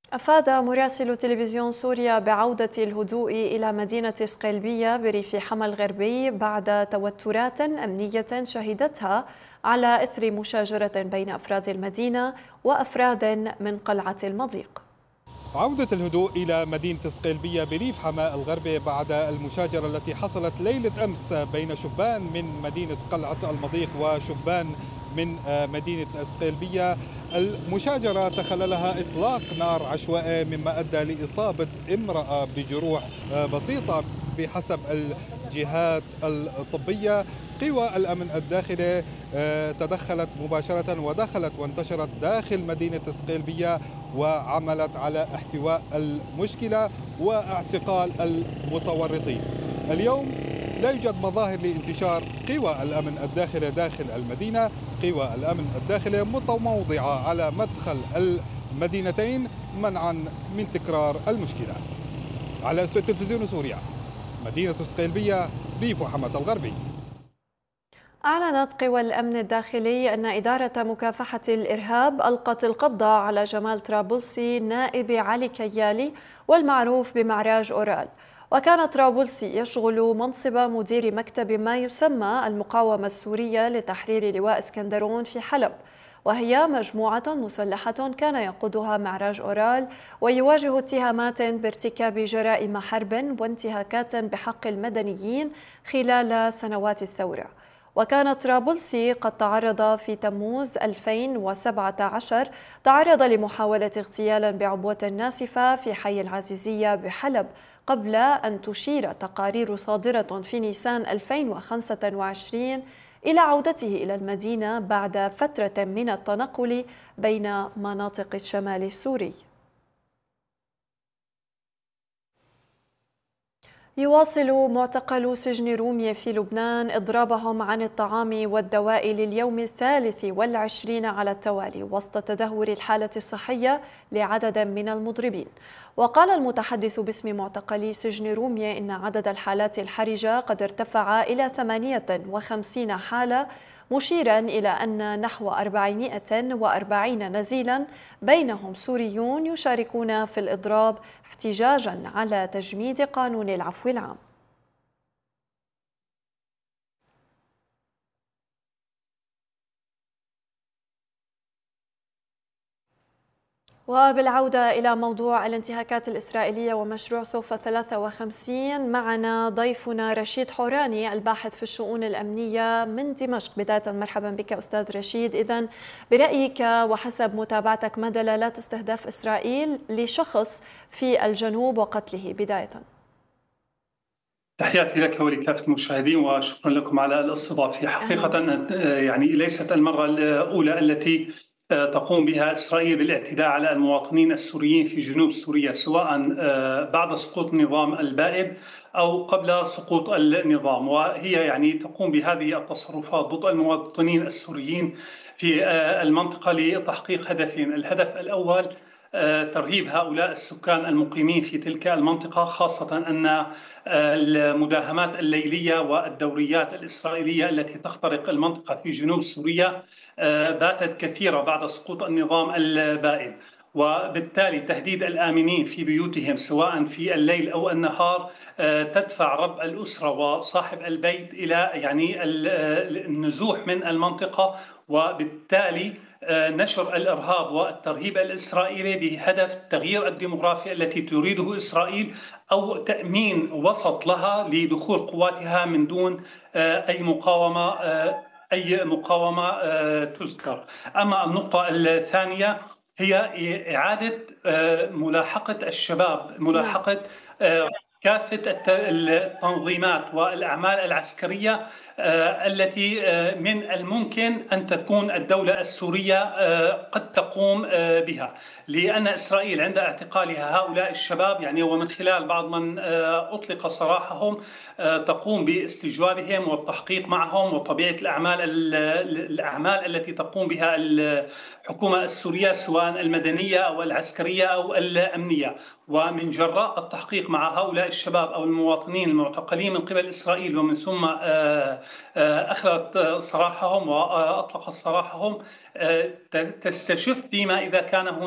أفاد مراسل تلفزيون سوريا بعودة الهدوء إلى مدينة صقلبية بريف حما الغربي بعد توترات أمنية شهدتها على إثر مشاجرة بين أفراد المدينة وأفراد من قلعة المضيق. عودة الهدوء إلى مدينة صقلبية بريف حماة الغربي بعد المشاجرة التي حصلت ليلة أمس بين شبان من مدينة قلعة المضيق وشبان من مدينة صقلبية. المشاجرة تخللها إطلاق نار عشوائي مما أدى لإصابة امرأة بجروح بسيطة بحسب الجهات الطبية. قوى الأمن الداخلي تدخلت مباشرة ودخلت وانتشرت داخل مدينة صقلبية وعملت على احتواء المشكلة واعتقال المتورطين. اليوم لا يوجد مظاهر لانتشار قوى الأمن الداخلي داخل المدينة. قوى الأمن الداخلي متموضعة على مدخل المدينتين منعا من تكرار المشكلة. على أسوة تلفزيون سوريا، مدينة صقلبية ريف حماة الغربي. أعلنت قوى الأمن الداخلي أن إدارة مكافحة الإرهاب ألقت القبض على جمال طرابلسي نائب علي كيالي والمعروف بمعراج أورال. وكان طرابلسي يشغل منصب مدير مكتب ما يسمى المقاومة السورية لتحرير لواء اسكندرون في حلب، وهي مجموعة مسلحة كان يقودها معراج أورال ويواجه اتهامات بارتكاب جرائم حرب وانتهاكات بحق المدنيين خلال سنوات الثورة. وكان طرابلسي قد تعرض في تموز 2017 لمحاولة اغتيال بعبوة ناسفة في حي العزيزية بحلب، قبل أن تشير تقارير صادرة في نيسان 2025 إلى عودته إلى المدينة بعد فترة من التنقل بين مناطق الشمال السوري. يواصل معتقلو سجن رومية في لبنان إضرابهم عن الطعام والدواء لليوم 23 على التوالي وسط تدهور الحالة الصحية لعدد من المضربين. وقال المتحدث باسم معتقلي سجن رومية إن عدد الحالات الحرجة قد ارتفع إلى 58 حالة، مشيرا إلى أن نحو 440 نزيلا بينهم سوريون يشاركون في الإضراب احتجاجا على تجميد قانون العفو العام. وبالعودة إلى موضوع الانتهاكات الإسرائيلية ومشروع سوفا 53، معنا ضيفنا رشيد حوراني الباحث في الشؤون الأمنية من دمشق. بداية مرحبا بك أستاذ رشيد. إذن برأيك وحسب متابعتك ما دلالات استهداف إسرائيل لشخص في الجنوب وقتله بداية؟ تحياتي لك ولكافة المشاهدين وشكرا لكم على الاستضافة. حقيقة يعني ليست المرة الأولى التي تقوم بها إسرائيل بالاعتداء على المواطنين السوريين في جنوب سوريا، سواء بعد سقوط النظام البائد أو قبل سقوط النظام، وهي يعني تقوم بهذه التصرفات ضد المواطنين السوريين في المنطقة لتحقيق هدفين. الهدف الأول ترهيب هؤلاء السكان المقيمين في تلك المنطقة، خاصة أن المداهمات الليلية والدوريات الإسرائيلية التي تخترق المنطقة في جنوب سوريا باتت كثيرة بعد سقوط النظام البائد، وبالتالي تهديد الآمنين في بيوتهم سواء في الليل أو النهار تدفع رب الأسرة وصاحب البيت إلى يعني النزوح من المنطقة، وبالتالي نشر الإرهاب والترهيب الإسرائيلي بهدف التغيير الديمغرافي التي تريده إسرائيل أو تأمين وسط لها لدخول قواتها من دون أي مقاومة تذكر. أما النقطة الثانية هي إعادة ملاحقة الشباب، ملاحقة كافة التنظيمات والأعمال العسكرية التي من الممكن أن تكون الدولة السورية قد تقوم بها، لأن إسرائيل عند اعتقالها هؤلاء الشباب يعني ومن خلال بعض من أطلق سراحهم تقوم باستجوابهم والتحقيق معهم وطبيعة الأعمال التي تقوم بها الحكومة السورية سواء المدنية أو العسكرية أو الأمنية. ومن جراء التحقيق مع هؤلاء الشباب أو المواطنين المعتقلين من قبل إسرائيل ومن ثم أخذت سراحهم وأطلقت سراحهم، تستشف فيما إذا كان هناك